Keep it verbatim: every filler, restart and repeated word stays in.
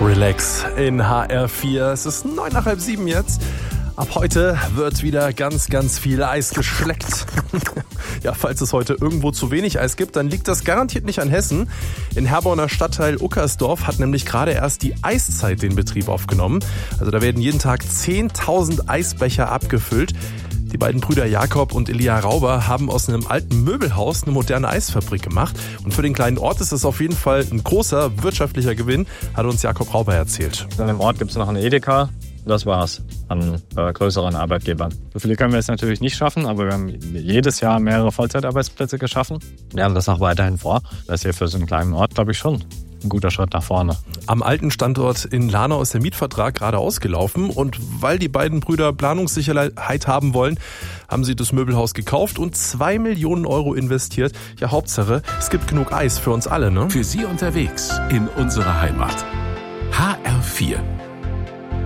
Relax in H R vier. Es ist neun nach halb sieben jetzt. Ab heute wird wieder ganz, ganz viel Eis geschleckt. Ja, falls es heute irgendwo zu wenig Eis gibt, dann liegt das garantiert nicht an Hessen. In Herborner Stadtteil Uckersdorf hat nämlich gerade erst die Eiszeit den Betrieb aufgenommen. Also da werden jeden Tag zehntausend Eisbecher abgefüllt. Die beiden Brüder Jakob und Elia Rauber haben aus einem alten Möbelhaus eine moderne Eisfabrik gemacht. Und für den kleinen Ort ist es auf jeden Fall ein großer wirtschaftlicher Gewinn, hat uns Jakob Rauber erzählt. In dem Ort gibt es noch eine Edeka. Das war's an äh, größeren Arbeitgebern. So viele können wir jetzt natürlich nicht schaffen, aber wir haben jedes Jahr mehrere Vollzeitarbeitsplätze geschaffen. Wir haben das auch weiterhin vor. Das ist hier für so einen kleinen Ort, glaube ich, schon ein guter Schritt nach vorne. Am alten Standort in Lahnau ist der Mietvertrag gerade ausgelaufen und weil die beiden Brüder Planungssicherheit haben wollen, haben sie das Möbelhaus gekauft und zwei Millionen Euro investiert. Ja, Hauptsache, es gibt genug Eis für uns alle, ne? Für Sie unterwegs in unserer Heimat. H R vier